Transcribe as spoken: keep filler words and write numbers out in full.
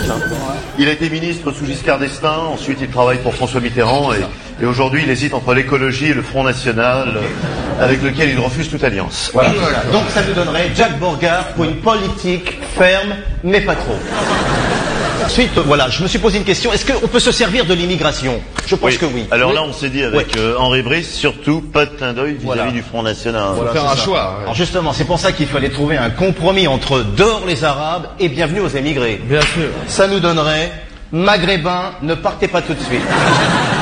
Il a été ministre sous Giscard d'Estaing, ensuite il travaille pour François Mitterrand et, et aujourd'hui il hésite entre l'écologie et le Front National euh, avec lequel il refuse toute alliance. Voilà. Donc ça nous donnerait Jacques Bourgard pour une politique ferme mais pas trop. Ensuite, voilà, je me suis posé une question. Est-ce qu'on peut se servir de l'immigration? Je pense oui. que oui. Alors oui. là, on s'est dit avec oui. euh, Henri Brice, surtout pas de clin d'œil vis-à-vis voilà. du Front National. On voilà, va faire un ça. choix. Ouais. Alors justement, c'est pour ça qu'il fallait trouver un compromis entre dehors les Arabes et bienvenue aux émigrés. Bien sûr. Ça nous donnerait Maghrébins, ne partez pas tout de suite.